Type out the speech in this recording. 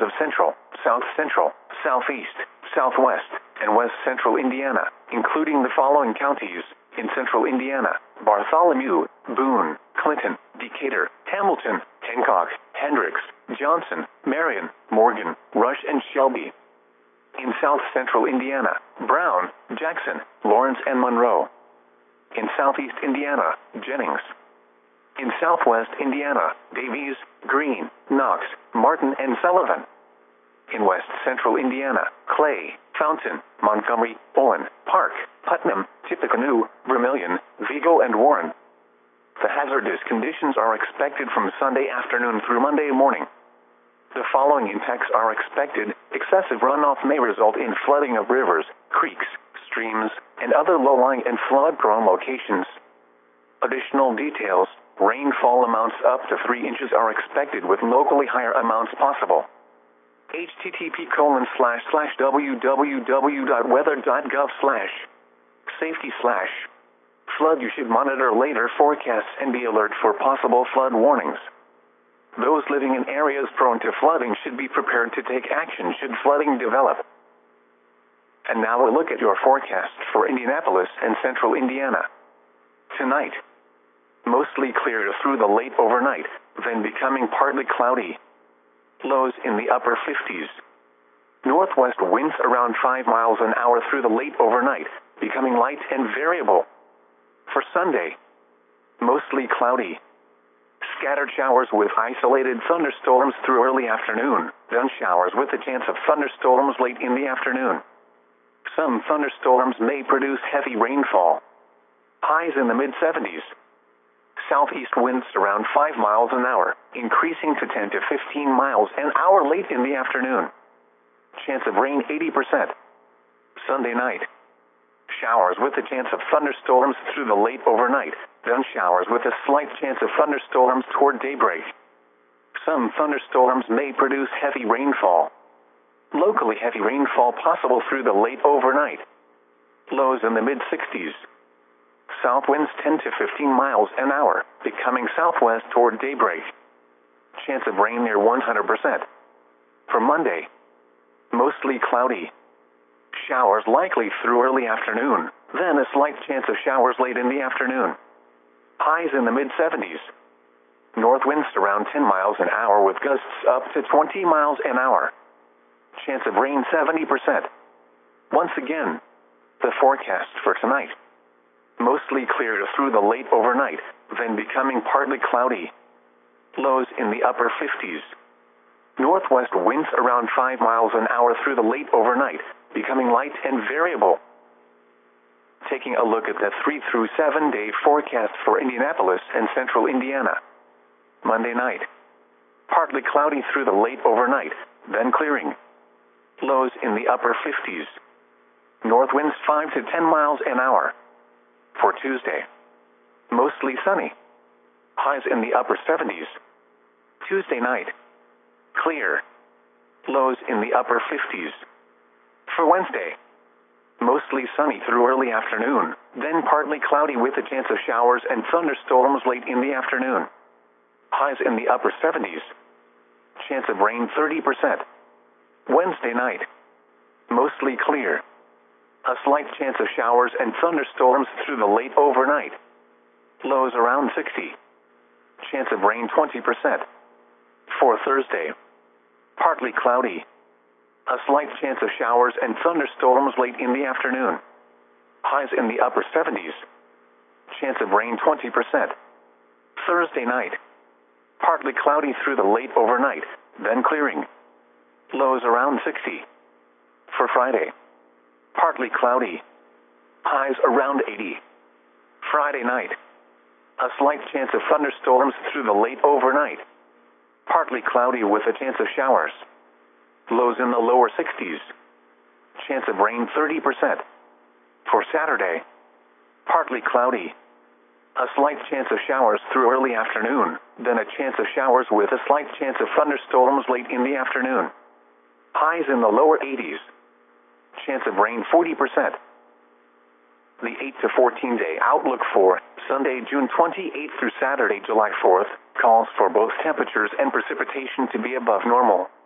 of central, south central, southeast, southwest, and west central Indiana, including the following counties in central Indiana: Bartholomew, Boone, Clinton, Decatur, Hamilton, Hancock, Hendricks, Johnson, Marion, Morgan, Rush, and Shelby. In south central Indiana: Brown, Jackson, Lawrence, and Monroe. In southeast Indiana: Jennings. In southwest Indiana: Davies, Greene, Knox, Martin, and Sullivan. In west central Indiana: Clay, Fountain, Montgomery, Owen, Park, Putnam, Tippecanoe, Vermilion, Vigo, and Warren. The hazardous conditions are expected from Sunday afternoon through Monday morning. The following impacts are expected. Excessive runoff may result in flooding of rivers, creeks, streams, and other low-lying and flood-prone locations. Additional details: rainfall amounts up to 3 inches are expected with locally higher amounts possible. http://www.weather.gov/safety/ flood. You should monitor later forecasts and be alert for possible flood warnings. Those living in areas prone to flooding should be prepared to take action should flooding develop. And now a look at your forecast for Indianapolis and central Indiana. Tonight: mostly clear through the late overnight, then becoming partly cloudy. Lows in the upper 50s. Northwest winds around 5 miles an hour through the late overnight, becoming light and variable. For Sunday: mostly cloudy. Scattered showers with isolated thunderstorms through early afternoon, then showers with a chance of thunderstorms late in the afternoon. Some thunderstorms may produce heavy rainfall. Highs in the mid-70s. Southeast winds around 5 miles an hour, increasing to 10 to 15 miles an hour late in the afternoon. Chance of rain 80%. Sunday night: showers with a chance of thunderstorms through the late overnight, then showers with a slight chance of thunderstorms toward daybreak. Some thunderstorms may produce heavy rainfall. Locally heavy rainfall possible through the late overnight. Lows in the mid-60s. South winds 10 to 15 miles an hour, becoming southwest toward daybreak. Chance of rain near 100%. For Monday: mostly cloudy. Showers likely through early afternoon, then a slight chance of showers late in the afternoon. Highs in the mid-70s. North winds around 10 miles an hour with gusts up to 20 miles an hour. Chance of rain 70%. Once again, the forecast for tonight: mostly clear through the late overnight, then becoming partly cloudy. Lows in the upper 50s. Northwest winds around 5 miles an hour through the late overnight, becoming light and variable. Taking a look at the 3 through 7 day forecast for Indianapolis and central Indiana. Monday night: partly cloudy through the late overnight, then clearing. Lows in the upper 50s. North winds 5 to 10 miles an hour. For Tuesday: mostly sunny. Highs in the upper 70s. Tuesday night: clear. Lows in the upper 50s. For Wednesday: mostly sunny through early afternoon, then partly cloudy with a chance of showers and thunderstorms late in the afternoon. Highs in the upper 70s. Chance of rain 30%. Wednesday night: mostly clear. A slight chance of showers and thunderstorms through the late overnight. Lows around 60. Chance of rain 20%. For Thursday: partly cloudy. A slight chance of showers and thunderstorms late in the afternoon. Highs in the upper 70s. Chance of rain 20%. Thursday night: partly cloudy through the late overnight, then clearing. Lows around 60. For Friday: partly cloudy. Highs around 80. Friday night: a slight chance of thunderstorms through the late overnight. Partly cloudy with a chance of showers. Lows in the lower 60s. Chance of rain 30%. For Saturday: partly cloudy. A slight chance of showers through early afternoon, then a chance of showers with a slight chance of thunderstorms late in the afternoon. Highs in the lower 80s. Chance of rain 40%. The 8 to 14 day outlook for Sunday, June 28th through Saturday, July 4th, calls for both temperatures and precipitation to be above normal.